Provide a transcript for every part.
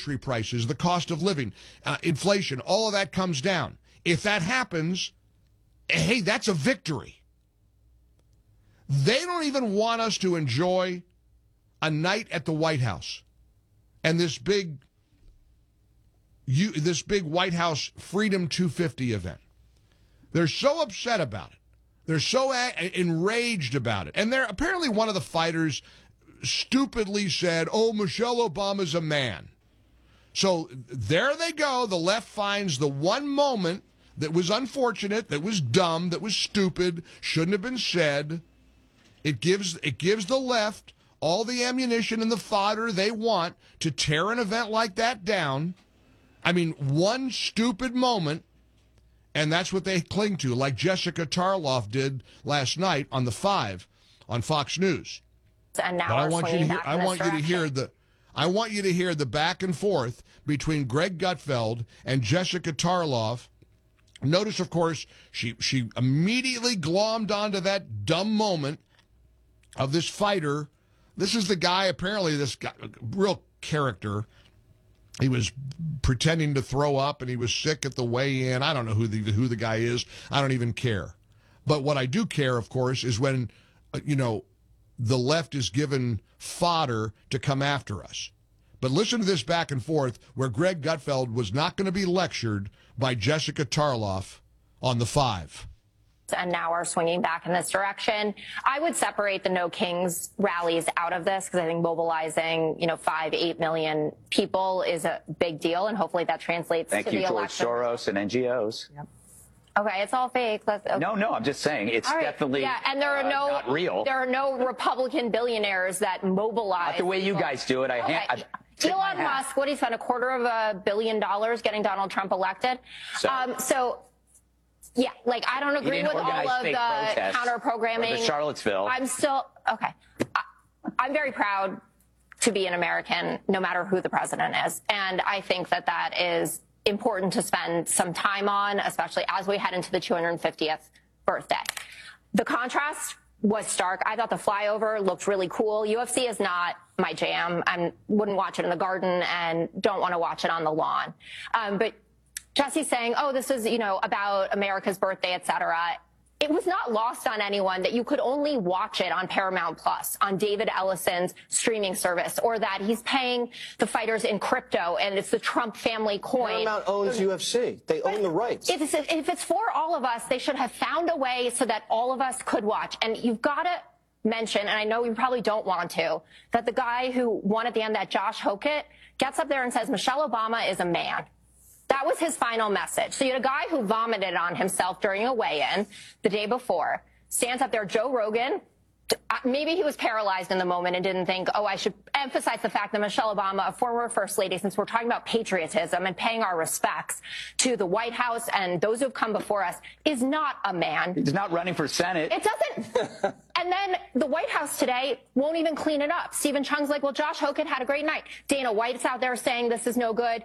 grocery prices, the cost of living, inflation, all of that comes down. If that happens, hey, that's a victory. They don't even want us to enjoy a night at the White House and this big White House Freedom 250 event. They're so upset about it. They're so enraged about it. And they're apparently one of the fighters stupidly said, oh, Michelle Obama's a man. So there they go. The left finds the one moment that was unfortunate, that was dumb, that was stupid, shouldn't have been said. It gives the left all the ammunition and the fodder they want to tear an event like that down. I mean, one stupid moment, and that's what they cling to, like Jessica Tarloff did last night on The Five on Fox News. And now but I want you to hear the back and forth between Greg Gutfeld and Jessica Tarloff. Notice, of course, she immediately glommed onto that dumb moment of this fighter. This is the guy, apparently, this guy, real character. He was pretending to throw up, and he was sick at the weigh-in. I don't know who the guy is. I don't even care. But what I do care, of course, is when, the left is given fodder to come after us. But listen to this back and forth where Greg Gutfeld was not going to be lectured by Jessica Tarloff on The Five. And now are swinging back in this direction. I would separate the No Kings rallies out of this because I think mobilizing, 5-8 million people is a big deal, and hopefully that translates to the election. Thank you, George Soros and NGOs. Yep. Okay, it's all fake. Okay. No, I'm just saying it's definitely and there are not real. There are no Republican billionaires that mobilize. Not the way you guys do it. Elon Musk, what he spent $250 million getting Donald Trump elected. Yeah, I don't agree with all of the counter-programming. The Charlottesville. I'm very proud to be an American, no matter who the president is. And I think that is important to spend some time on, especially as we head into the 250th birthday. The contrast was stark. I thought the flyover looked really cool. UFC is not my jam. I wouldn't watch it in the garden and don't want to watch it on the lawn. But Jesse's saying, this is, about America's birthday, et cetera. It was not lost on anyone that you could only watch it on Paramount Plus, on David Ellison's streaming service, or that he's paying the fighters in crypto and it's the Trump family coin. Paramount owns UFC. They own the rights. If it's for all of us, they should have found a way so that all of us could watch. And you've got to mention, and I know you probably don't want to, that the guy who won at the end, that Josh Hokett, gets up there and says Michelle Obama is a man. That was his final message. So you had a guy who vomited on himself during a weigh-in the day before, stands up there, Joe Rogan. Maybe he was paralyzed in the moment and didn't think, I should emphasize the fact that Michelle Obama, a former first lady, since we're talking about patriotism and paying our respects to the White House and those who have come before us, is not a man. He's not running for Senate. It doesn't. And then the White House today won't even clean it up. Stephen Chung's like, well, Josh Hokett had a great night. Dana White's out there saying this is no good.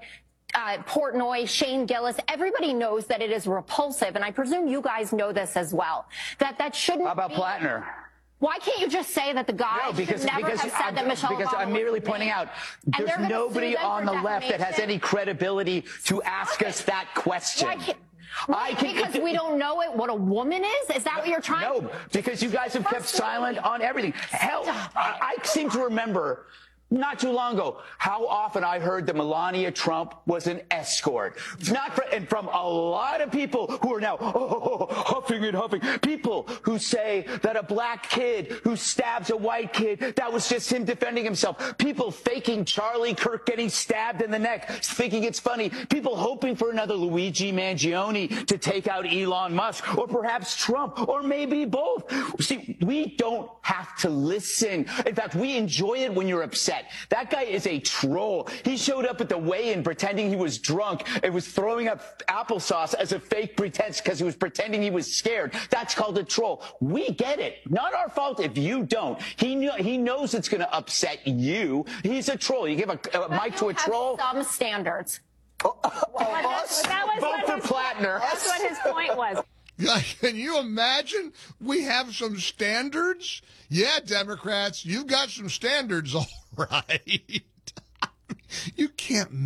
Portnoy, Shane Gillis, everybody knows that it is repulsive, and I presume you guys know this as well. That shouldn't. How about Plattner? Why can't you just say that the guy should never have said that Michelle Obama? Because I'm merely pointing out there's nobody on the left that has any credibility to ask us that question. Because we don't know what a woman is? Is that what you're trying to? No, because you guys have kept silent on everything. Hell, I seem to remember not too long ago how often I heard that Melania Trump was an escort. And from a lot of people who are now huffing and huffing. People who say that a black kid who stabs a white kid, that was just him defending himself. People faking Charlie Kirk getting stabbed in the neck, thinking it's funny. People hoping for another Luigi Mangione to take out Elon Musk, or perhaps Trump, or maybe both. See, we don't have to listen. In fact, we enjoy it when you're upset. That guy is a troll. He showed up at the weigh-in pretending he was drunk and was throwing up applesauce as a fake pretense because he was pretending he was scared. That's called a troll. We get it. Not our fault if you don't. He knows it's going to upset you. He's a troll. You give a mic to a troll. Some standards. Vote for Plattner. That's what his point was. Can you imagine? We have some standards? Yeah, Democrats, you've got some standards, all right. You can't